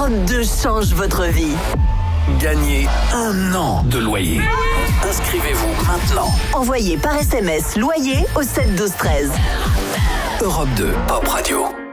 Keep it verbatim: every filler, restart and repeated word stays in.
Europe deux change votre vie. Gagnez un an de loyer. Inscrivez-vous maintenant. Envoyez par S M S loyer au sept douze treize. Europe deux, Pop Radio.